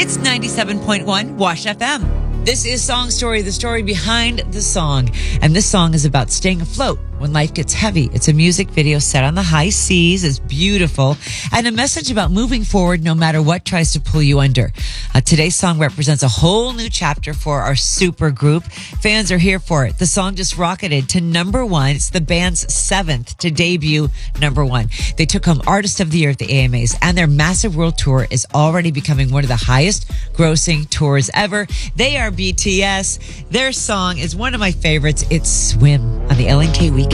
It's 97.1 Wash FM. This is Song Story, the story behind the song. And this song is about staying afloat when life gets heavy. It's a music video set on the high seas. It's beautiful. And a message about moving forward no matter what tries to pull you under. Today's song represents a whole new chapter for our super group. Fans are here for it. The song just rocketed to number one. It's the band's 7th to debut number one. They took home Artist of the Year at the AMAs, and their massive world tour is already becoming one of the highest grossing tours ever. They are BTS. Their song is one of my favorites. It's Swim on the LNK Weekend.